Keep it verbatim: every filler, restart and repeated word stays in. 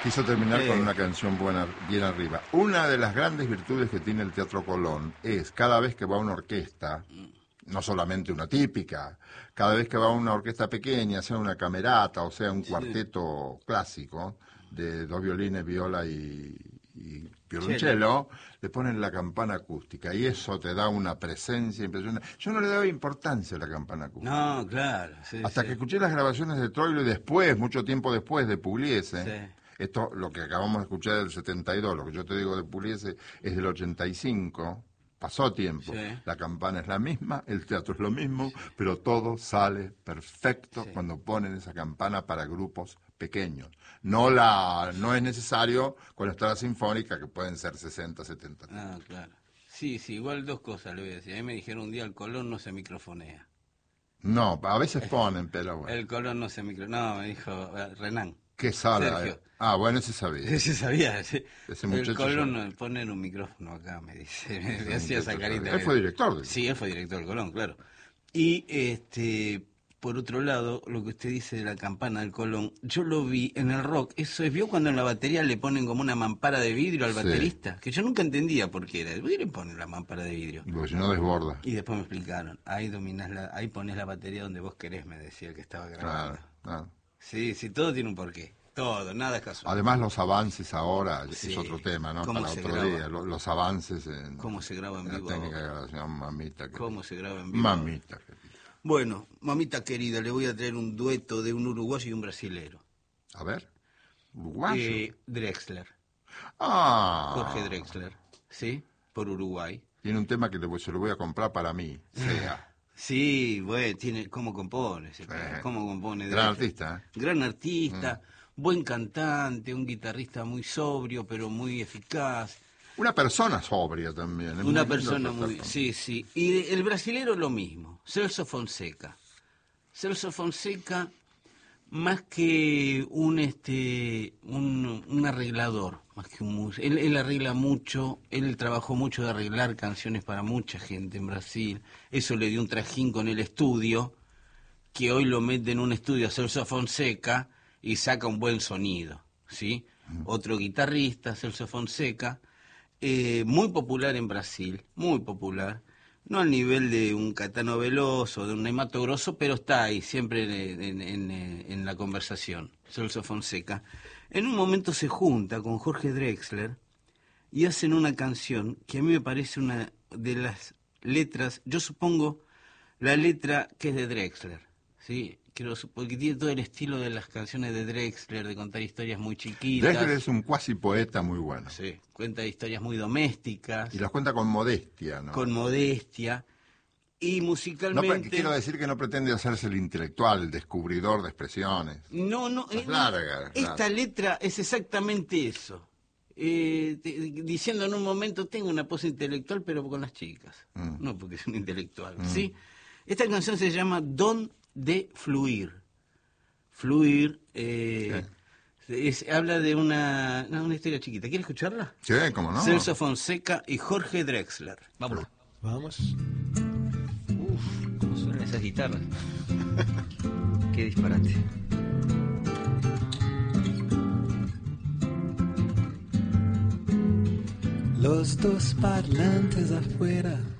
Quiso terminar Eh. con una canción buena, bien arriba. Una de las grandes virtudes que tiene el Teatro Colón es cada vez que va una orquesta, no solamente una típica, cada vez que va una orquesta pequeña, sea una camerata o sea un cuarteto clásico de dos violines, viola y, y violonchelo, le ponen la campana acústica y eso te da una presencia impresionante. Yo no le daba importancia a la campana acústica. No, claro. Sí, Hasta sí. que escuché las grabaciones de Troilo y después, mucho tiempo después de Pugliese. Sí. Esto, lo que acabamos de escuchar del setenta y dos, lo que yo te digo de Pugliese es del ochenta y cinco, pasó tiempo. Sí. La campana es la misma, el teatro es lo mismo, sí. Pero todo sale perfecto sí. Cuando ponen esa campana para grupos pequeños. No la no es necesario con la escala sinfónica, que pueden ser sesenta, setenta. Ah, claro. Sí, sí, igual dos cosas le voy a decir. A mí me dijeron un día el Colón no se microfonea. No, a veces ponen, pero bueno. El Colón no se microfonea. No, me dijo uh, Renan. ¿Qué sala? Sergio. Ah, bueno, ese sabía. Ese sabía. Sí. Ese el Colón no, ponen un micrófono acá, me dice. Me, me hacía esa carita. Él fue director. De... Sí, él fue director del Colón, claro. Y este, por otro lado, lo que usted dice de la campana del Colón, yo lo vi en el rock. Eso es, ¿vio cuando en la batería le ponen como una mampara de vidrio al sí. baterista? Que yo nunca entendía por qué era. ¿Por qué le ponen la mampara de vidrio? Porque si no desborda. Y después me explicaron. Ahí dominás la, ahí pones la batería donde vos querés, me decía el que estaba grabando. Claro, claro. Sí, sí, todo tiene un porqué. Todo, nada es casual. Además los avances ahora, sí. Es otro tema, ¿no? Para otro graba? día, los, los avances en... ¿Cómo se graba en, en vivo? La técnica de grabación, mamita. Que ¿Cómo se graba en vivo? Mamita. Que... Bueno, mamita querida, le voy a traer un dueto de un uruguayo y un brasilero. A ver, uruguayo. Eh, Drexler. Ah. Jorge Drexler, ¿sí? Por Uruguay. Tiene un tema que le, se lo voy a comprar para mí, sea. Sí, bueno, tiene cómo compone, ese tema, cómo compone. Gran artista, ¿eh? Gran artista, mm. buen cantante, un guitarrista muy sobrio, pero muy eficaz. Una persona sobria también. Es una muy persona muy, sí, sí. Y el brasilero lo mismo, Celso Fonseca. Celso Fonseca, más que un este un, un arreglador, más que un músico. Él, él arregla mucho, él trabajó mucho de arreglar canciones para mucha gente en Brasil. Eso le dio un trajín con el estudio, que hoy lo mete en un estudio a Celso Fonseca y saca un buen sonido, ¿sí? Mm. Otro guitarrista, Celso Fonseca, eh, muy popular en Brasil, muy popular. No al nivel de un Caetano Veloso, de un Ney Matogrosso, pero está ahí, siempre en, en, en, en la conversación, Celso Fonseca. En un momento se junta con Jorge Drexler y hacen una canción que a mí me parece una de las letras, yo supongo la letra que es de Drexler, ¿sí? Creo, porque tiene todo el estilo de las canciones de Drexler, de contar historias muy chiquitas. Drexler es un cuasi poeta muy bueno. Sí, cuenta historias muy domésticas. Y las cuenta con modestia, ¿no? Con modestia. Y musicalmente... No, quiero decir que no pretende hacerse el intelectual, el descubridor de expresiones. No, no. Es larga, esta larga. letra es exactamente eso. Eh, te, diciendo en un momento, tengo una pose intelectual, pero con las chicas. Mm. No porque es un intelectual, mm. ¿sí? Esta canción se llama Don de Fluir. Fluir, eh, sí. es, habla de una, no, una historia chiquita. ¿Quieres escucharla? Sí, cómo no. Celso Fonseca y Jorge Drexler. Vamos. Vamos. Uf, cómo suenan esas guitarras. Qué disparate. Los dos parlantes afuera